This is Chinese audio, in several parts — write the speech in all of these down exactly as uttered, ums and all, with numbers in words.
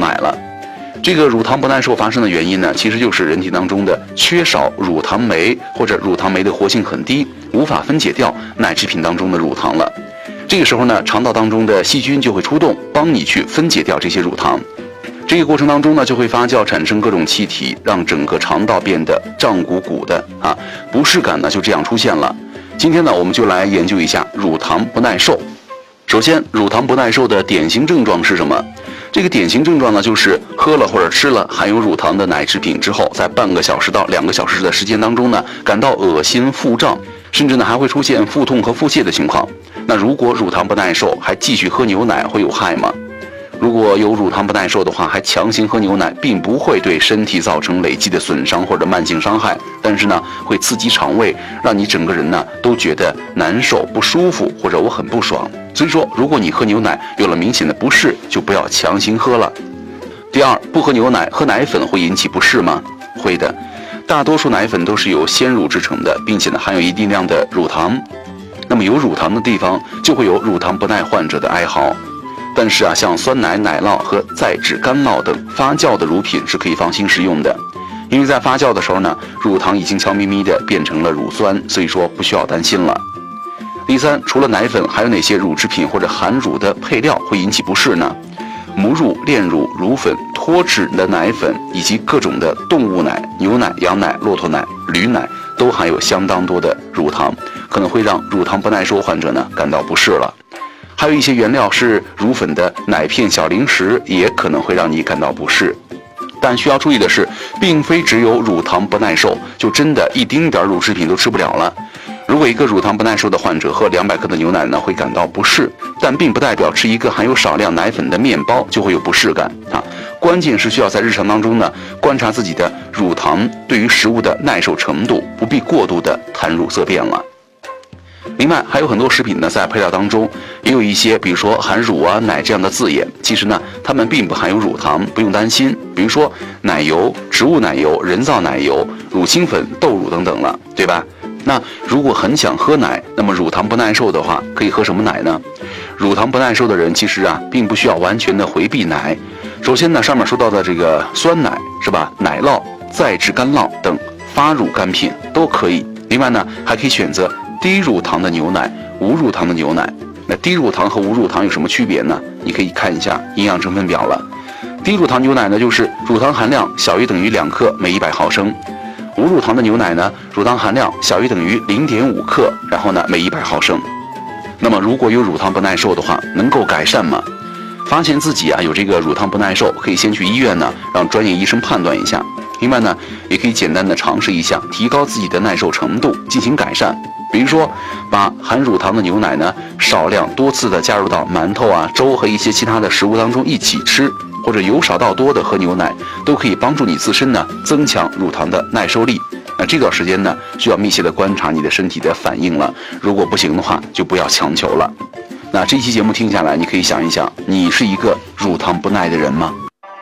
奶了。这个乳糖不耐受发生的原因呢，其实就是人体当中的缺少乳糖酶，或者乳糖酶的活性很低，无法分解掉奶制品当中的乳糖了。这个时候呢，肠道当中的细菌就会出动，帮你去分解掉这些乳糖。这个过程当中呢，就会发酵产生各种气体，让整个肠道变得胀鼓鼓的啊，不适感呢就这样出现了。今天呢，我们就来研究一下乳糖不耐受。首先，乳糖不耐受的典型症状是什么？这个典型症状呢，就是喝了或者吃了含有乳糖的奶制品之后，在半个小时到两个小时的时间当中呢，感到恶心、腹胀，甚至呢还会出现腹痛和腹泻的情况。那如果乳糖不耐受还继续喝牛奶，会有害吗？如果有乳糖不耐受的话，还强行喝牛奶，并不会对身体造成累积的损伤或者慢性伤害，但是呢，会刺激肠胃，让你整个人呢都觉得难受、不舒服，或者我很不爽。所以说，如果你喝牛奶有了明显的不适，就不要强行喝了。第二，不喝牛奶，喝奶粉会引起不适吗？会的，大多数奶粉都是由鲜乳制成的，并且呢含有一定量的乳糖。那么有乳糖的地方，就会有乳糖不耐患者的哀嚎。但是啊，像酸奶、奶酪和再制干酪等发酵的乳品是可以放心食用的，因为在发酵的时候呢，乳糖已经悄咪咪的变成了乳酸，所以说不需要担心了。第三，除了奶粉，还有哪些乳制品或者含乳的配料会引起不适呢？母乳、炼乳、乳粉、脱脂的奶粉以及各种的动物奶、牛奶、羊奶、骆驼奶、驴奶都含有相当多的乳糖，可能会让乳糖不耐受患者呢感到不适了。还有一些原料是乳粉的奶片、小零食，也可能会让你感到不适。但需要注意的是，并非只有乳糖不耐受，就真的一丁点乳制品都吃不了了。如果一个乳糖不耐受的患者喝两百克的牛奶呢，会感到不适，但并不代表吃一个含有少量奶粉的面包就会有不适感啊。关键是需要在日常当中呢，观察自己的乳糖对于食物的耐受程度，不必过度的谈乳色变了。另外，还有很多食品呢，在配料当中也有一些，比如说含乳啊、奶这样的字眼，其实呢，它们并不含有乳糖，不用担心。比如说奶油、植物奶油、人造奶油、乳清粉、豆乳等等了，对吧？那如果很想喝奶，那么乳糖不耐受的话，可以喝什么奶呢？乳糖不耐受的人其实啊，并不需要完全的回避奶。首先呢，上面说到的这个酸奶是吧？奶酪、再制干酪等发乳干品都可以。另外呢，还可以选择低乳糖的牛奶、无乳糖的牛奶。那低乳糖和无乳糖有什么区别呢？你可以看一下营养成分表了。低乳糖牛奶呢，就是乳糖含量小于等于两克每一百毫升。无乳糖的牛奶呢，乳糖含量小于等于零点五克，然后呢每一百毫升。那么如果有乳糖不耐受的话，能够改善吗？发现自己啊有这个乳糖不耐受，可以先去医院呢，让专业医生判断一下。另外呢，也可以简单的尝试一下，提高自己的耐受程度，进行改善。比如说，把含乳糖的牛奶呢，少量多次的加入到馒头啊、粥和一些其他的食物当中一起吃，或者由少到多的喝牛奶，都可以帮助你自身呢增强乳糖的耐受力。那这段时间呢，需要密切的观察你的身体的反应了。如果不行的话，就不要强求了。那这期节目听下来，你可以想一想，你是一个乳糖不耐的人吗？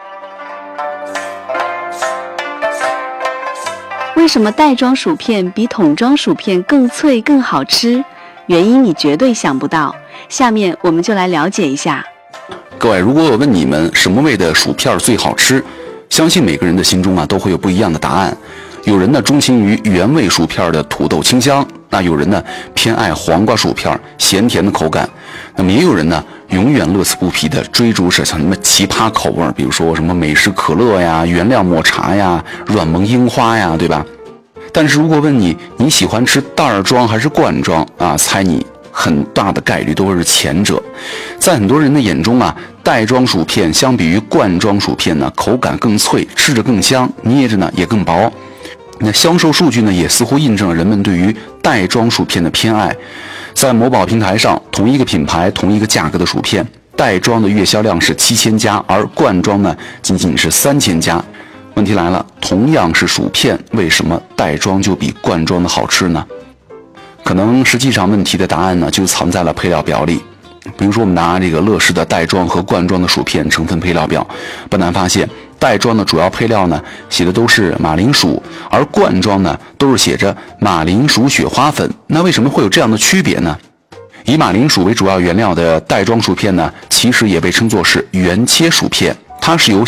为什么袋装薯片比桶装薯片更脆更好吃？原因你绝对想不到。下面我们就来了解一下。 各位，如果我问你们什么味的薯片最好吃，相信每个人的心中啊都会有不一样的答案。有人呢钟情于原味薯片的土豆清香，那有人呢偏爱黄瓜薯片咸甜的口感，那么也有人呢永远乐此不疲的追逐着像什么奇葩口味，比如说什么美式可乐呀、原料抹茶呀、软萌樱花呀，对吧？但是如果问你你喜欢吃袋装还是罐装啊，猜你很大的概率都是前者。在很多人的眼中啊，袋装薯片相比于罐装薯片呢，口感更脆，吃着更香，捏着呢也更薄。那销售数据呢，也似乎印证了人们对于袋装薯片的偏爱。在某宝平台上，同一个品牌、同一个价格的薯片，袋装的月销量是七千家，而罐装呢仅仅是三千家。问题来了，同样是薯片，为什么袋装就比罐装的好吃呢？可能实际上问题的答案呢，就藏在了配料表里。比如说，我们拿这个乐事的袋装和罐装的薯片成分配料表，不难发现，袋装的主要配料呢，写的都是马铃薯，而罐装呢，都是写着马铃薯雪花粉。那为什么会有这样的区别呢？以马铃薯为主要原料的袋装薯片呢，其实也被称作是原切薯片，它是由